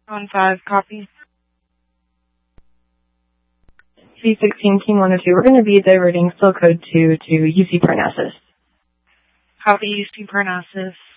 1-5, copy. C16 King 102, we're going to be diverting still code 2 to UC Parnassus. Copy, UC Parnassus.